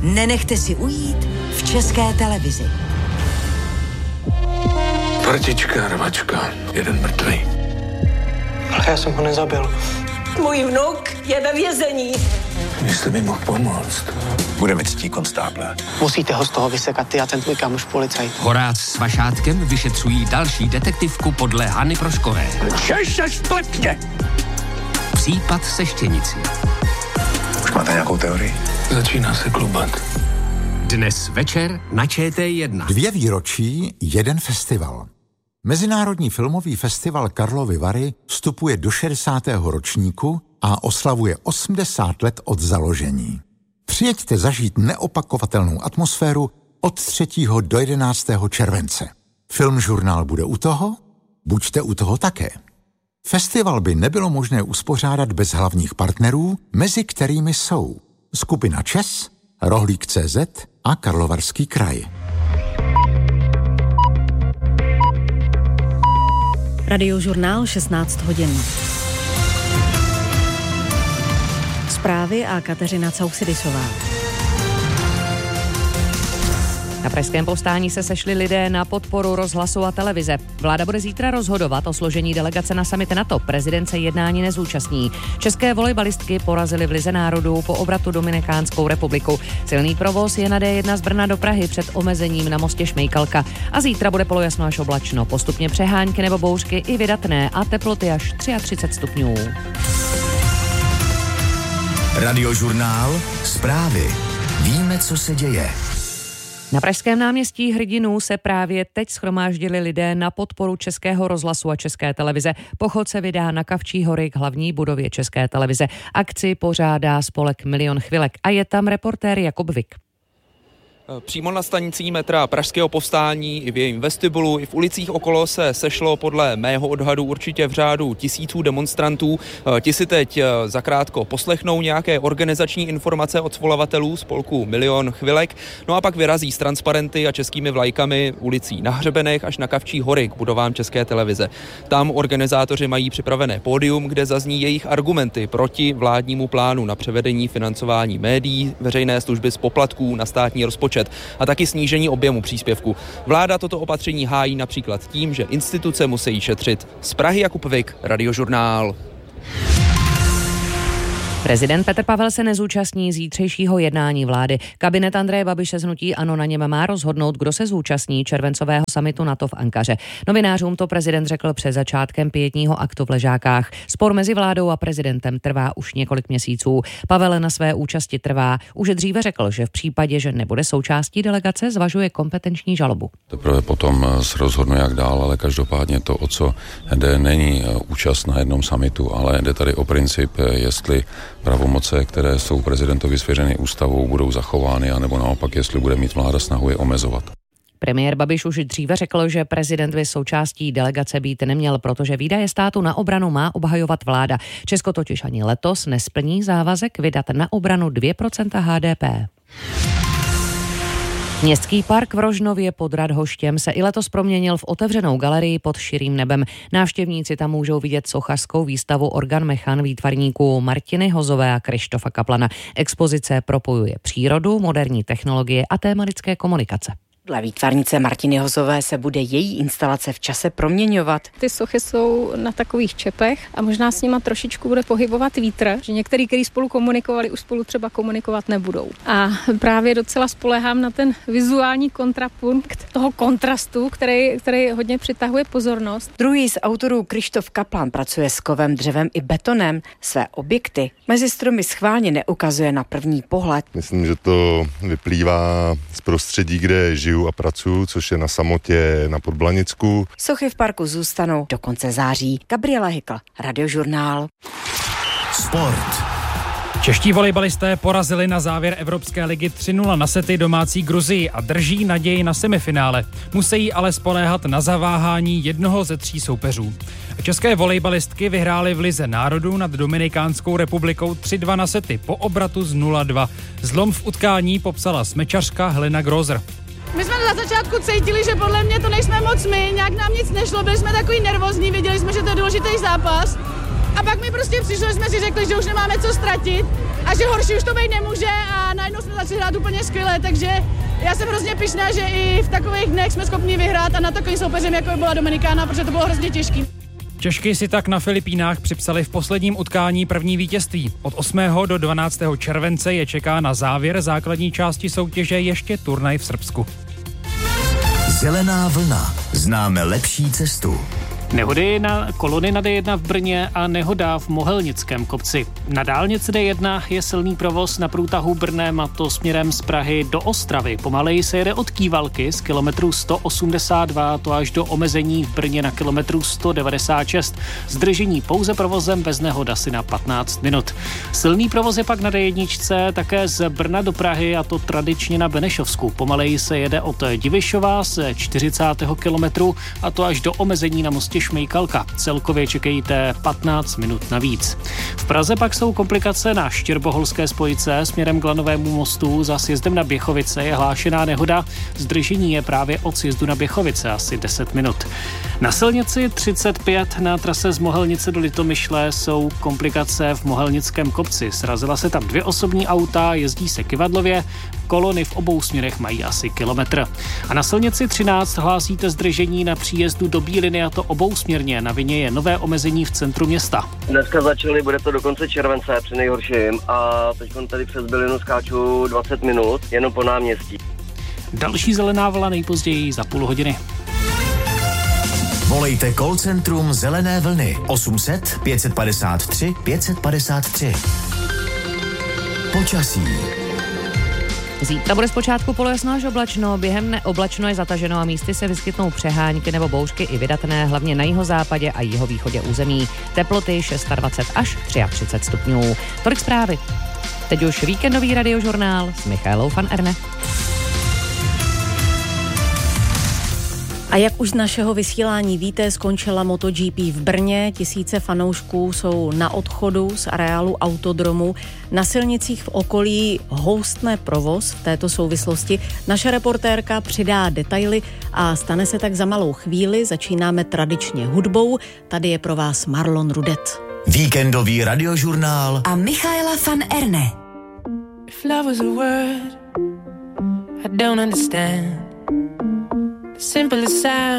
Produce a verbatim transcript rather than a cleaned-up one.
nenechte si ujít v České televizi. Partička, rvačka, jeden mrtvý. Ale já jsem ho nezabil. Můj vnuk je ve vězení. Jestli mi mohl pomoct. Bude mi ctí, konstáble. Musíte ho z toho vysekat, ty a ten tvůj kámoš policajt. Horác s Vašátkem vyšetřují další detektivku podle Hany Proškové. Češe spletně! Případ se štěnicí. Už máte nějakou teorii? Začíná se klubat. Dnes večer na Č T jedna. Dvě výročí, jeden festival. Mezinárodní filmový festival Karlovy Vary vstupuje do šedesátého ročníku a oslavuje osmdesát let od založení. Přijeďte zažít neopakovatelnou atmosféru od třetího do jedenáctého července. Filmžurnál bude u toho? Buďte u toho také. Festival by nebylo možné uspořádat bez hlavních partnerů, mezi kterými jsou skupina ČES, Rohlík tečka cé zet a Karlovarský kraj. Radiožurnál šestnáct hodin. Zprávy a Kateřina Causidisová. Na pražském povstání se sešli lidé na podporu rozhlasu a televize. Vláda bude zítra rozhodovat o složení delegace na summit NATO. Prezident se jednání nezúčastní. České volejbalistky porazily v Lize národů po obratu Dominikánskou republiku. Silný provoz je na D jedna z Brna do Prahy před omezením na mostě Šmejkalka. A zítra bude polojasno až oblačno. Postupně přehánky nebo bouřky i vydatné a teploty až třicet tři stupňů. Radiožurnál, zprávy. Víme, co se děje. Na pražském náměstí Hrdinů se právě teď shromáždili lidé na podporu Českého rozhlasu a České televize. Pochod se vydá na Kavčí hory k hlavní budově České televize. Akci pořádá spolek Milion chvilek a je tam reportér Jakub Vik. Přímo na stanicí metra Pražského povstání i v jejím vestibulu i v ulicích okolo se sešlo podle mého odhadu určitě v řádu tisíců demonstrantů. Ti si teď zakrátko poslechnou nějaké organizační informace od svolavatelů spolku Milion chvilek, no a pak vyrazí s transparenty a českými vlajkami ulicí Na Hřebenech až na Kavčí hory k budovám České televize. Tam organizátoři mají připravené pódium, kde zazní jejich argumenty proti vládnímu plánu na převedení financování médií, veřejné služby z poplatků na státní rozpočet a taky snížení objemu příspěvku. Vláda toto opatření hájí například tím, že instituce musí šetřit. Z Prahy Jakub Vik, Radiožurnál. Prezident Petr Pavel se nezúčastní zítřejšího jednání vlády. Kabinet Andreje Babiše z hnutí ANO na něm má rozhodnout, kdo se zúčastní červencového summitu NATO v Ankaře. Novinářům to prezident řekl před začátkem pietního aktu v Ležákách. Spor mezi vládou a prezidentem trvá už několik měsíců. Pavel na své účasti trvá. Už dříve řekl, že v případě, že nebude součástí delegace, zvažuje kompetenční žalobu. Teprve potom se rozhodne, jak dál, ale každopádně to, o co jde, není účast na jednom summitu, ale jde tady o princip, jestli pravomoce, které jsou prezidentovi svěřeny ústavou, budou zachovány, anebo naopak, jestli bude mít vláda snahu je omezovat. Premiér Babiš už dříve řekl, že prezident by součástí delegace být neměl, protože výdaje státu na obranu má obhajovat vláda. Česko totiž ani letos nesplní závazek vydat na obranu dvě procenta H D P. Městský park v Rožnově pod Radhoštěm se i letos proměnil v otevřenou galerii pod širým nebem. Návštěvníci tam můžou vidět sochařskou výstavu Organ Mechan výtvarníků Martiny Hozové a Krištofa Kaplana. Expozice propojuje přírodu, moderní technologie a téma lidské komunikace. Dle výtvarnice Martiny Hozové se bude její instalace v čase proměňovat. Ty sochy jsou na takových čepech a možná s nima trošičku bude pohybovat vítr, že některý, kteří spolu komunikovali, už spolu třeba komunikovat nebudou. A právě docela spoléhám na ten vizuální kontrapunkt toho kontrastu, který, který hodně přitahuje pozornost. Druhý z autorů Krištof Kaplan pracuje s kovem, dřevem i betonem. Své objekty mezi stromy schválně neukazuje na první pohled. Myslím, že to vyplývá z prostředí, kde žiju a pracuju, což je na samotě na Podblanicku. Sochy v parku zůstanou do konce září. Gabriela Hykl, Radiožurnál. Sport. Čeští volejbalisté porazili na závěr Evropské ligy tři nula na sety domácí Gruzii a drží naději na semifinále. Musí ale spoléhat na zaváhání jednoho ze tří soupeřů. České volejbalistky vyhrály v Lize národů nad Dominikánskou republikou tři dva na sety po obratu z nula dva. Zlom v utkání popsala smečařka Helena Grozer. My jsme na začátku cítili, že podle mě to nejsme moc my, nějak nám nic nešlo, byli jsme takový nervózní, věděli jsme, že to je důležitý zápas. A pak mi prostě přišlo, že jsme si řekli, že už nemáme co ztratit a že horší už to být nemůže a najednou jsme začali hrát úplně skvěle, takže já jsem hrozně pyšná, že i v takových dnech jsme schopni vyhrát a na takovým soupeřem, jako byla Dominikána, protože to bylo hrozně těžký. Češky si tak na Filipínách připsali v posledním utkání první vítězství. Od osmého do dvanáctého července je čeká na závěr základní části soutěže ještě turnaj v Srbsku. Zelená vlna. Známe lepší cestu. Nehody na kolony na D jedna v Brně a nehoda v Mohelnickém kopci. Na dálnici D jedna je silný provoz na průtahu Brnem, a to směrem z Prahy do Ostravy. Pomaleji se jede od Kývalky z kilometru sto osmdesát dva, to až do omezení v Brně na kilometru sto devadesát šest. Zdržení pouze provozem bez nehod asi na patnáct minut. Silný provoz je pak na D jedna také z Brna do Prahy, a to tradičně na Benešovsku. Pomaleji se jede od Divišova z čtyřicátého kilometru, a to až do omezení na mostě Šmejkalka. Celkově čekejte patnáct minut navíc. V Praze pak jsou komplikace na Štěrboholské spojce směrem k Lanovému mostu. Za sjezdem na Běchovice je hlášená nehoda. Zdržení je právě od sjezdu na Běchovice asi deset minut. Na silnici třicet pět na trase z Mohelnice do Litomyšle jsou komplikace v Mohelnickém kopci. Srazila se tam dvě osobní auta, jezdí se kyvadlově, kolony v obou směrech mají asi kilometr. A na silnici třináct hlásíte zdržení na příjezdu do Bíliny, a to obousměrně. Na vině je nové omezení v centru města. Dneska začali, bude to do konce července při nejhorším, a teď tady přes Bylinu skáču dvacet minut jenom po náměstí. Další zelená vlna nejpozději za půl hodiny. Volejte call centrum Zelené vlny osm set pět padesát tři pět padesát tři. Počasí. Zítra bude zpočátku polojasno až oblačno, během dne oblačno je zataženo a místy se vyskytnou přehánky nebo bouřky i vydatné, hlavně na jihozápadě a jihovýchodě území. Teploty dvacet šest až třicet tři stupňů. Tolik zprávy. Teď už víkendový radiožurnál s Michaelou van Erne. A jak už z našeho vysílání víte, skončila MotoGP v Brně. Tisíce fanoušků jsou na odchodu z areálu autodromu. Na silnicích v okolí houstne provoz v této souvislosti. Naše reportérka přidá detaily a stane se tak za malou chvíli. Začínáme tradičně hudbou. Tady je pro vás Marlon Rudet. Víkendový radiožurnál a Michaela van Erne. If love was a word, I don't understand. The simplest sound